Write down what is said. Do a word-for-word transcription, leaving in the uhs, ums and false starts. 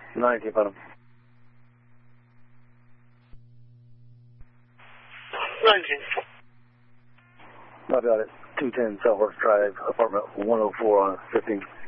nineteen, bottom. nineteen. I've got it. two ten Southwest Drive, apartment one oh four on fifteen.